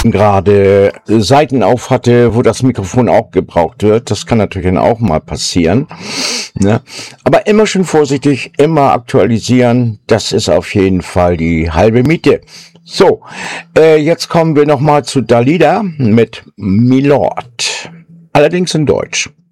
gerade Seiten auf hatte, wo das Mikrofon auch gebraucht wird. Das kann natürlich dann auch mal passieren. Ne? Aber immer schön vorsichtig, immer aktualisieren. Das ist auf jeden Fall die halbe Miete. So, jetzt kommen wir nochmal zu Dalida mit Milord. Allerdings in Deutsch.